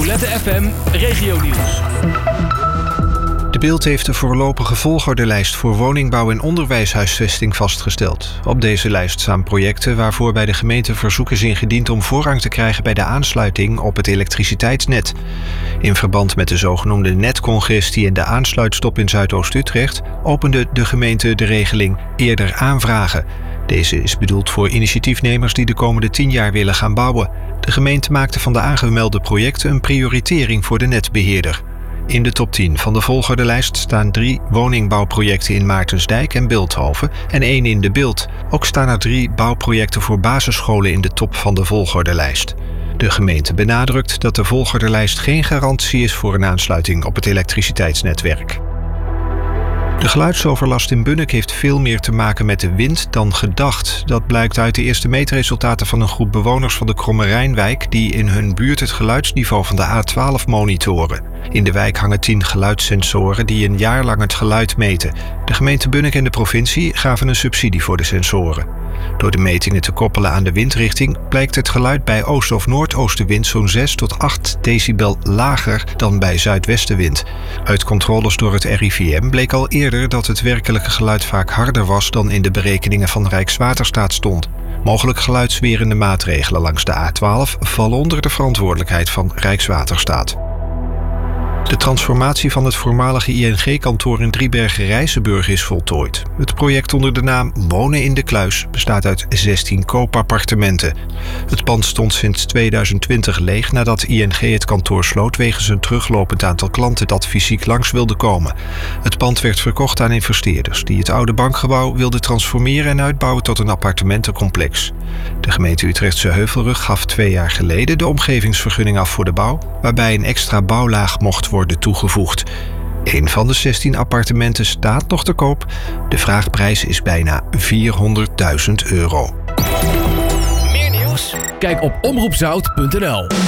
Violette FM Regionieuws. De Bild heeft de voorlopige volgordelijst voor woningbouw en onderwijshuisvesting vastgesteld. Op deze lijst staan projecten waarvoor bij de gemeente verzoek is ingediend om voorrang te krijgen bij de aansluiting op het elektriciteitsnet. In verband met de zogenoemde netcongestie en de aansluitstop in Zuidoost-Utrecht opende de gemeente de regeling eerder aanvragen. Deze is bedoeld voor initiatiefnemers die de komende 10 jaar willen gaan bouwen. De gemeente maakte van de aangemelde projecten een prioritering voor de netbeheerder. In de top 10 van de volgordelijst staan 3 woningbouwprojecten in Maartensdijk en Bilthoven en 1 in de Bilt. Ook staan er 3 bouwprojecten voor basisscholen in de top van de volgordelijst. De gemeente benadrukt dat de volgordelijst geen garantie is voor een aansluiting op het elektriciteitsnetwerk. De geluidsoverlast in Bunnik heeft veel meer te maken met de wind dan gedacht. Dat blijkt uit de eerste meetresultaten van een groep bewoners van de Kromme Rijnwijk die in hun buurt het geluidsniveau van de A12 monitoren. In de wijk hangen 10 geluidssensoren die een jaar lang het geluid meten. De gemeente Bunnik en de provincie gaven een subsidie voor de sensoren. Door de metingen te koppelen aan de windrichting blijkt het geluid bij oost- of noordoostenwind zo'n 6 tot 8 decibel lager dan bij zuidwestenwind. Uit controles door het RIVM bleek al eerder dat het werkelijke geluid vaak harder was dan in de berekeningen van Rijkswaterstaat stond. Mogelijk geluidswerende maatregelen langs de A12 vallen onder de verantwoordelijkheid van Rijkswaterstaat. De transformatie van het voormalige ING-kantoor in Driebergen-Rijsenburg is voltooid. Het project onder de naam Wonen in de Kluis bestaat uit 16 koopappartementen. Het pand stond sinds 2020 leeg nadat ING het kantoor sloot wegens een teruglopend aantal klanten dat fysiek langs wilde komen. Het pand werd verkocht aan investeerders die het oude bankgebouw wilden transformeren en uitbouwen tot een appartementencomplex. De gemeente Utrechtse Heuvelrug gaf 2 jaar geleden de omgevingsvergunning af voor de bouw, waarbij een extra bouwlaag mocht worden toegevoegd. Een van de 16 appartementen staat nog te koop. De vraagprijs is bijna €400.000. Meer nieuws? Kijk op omroepzout.nl.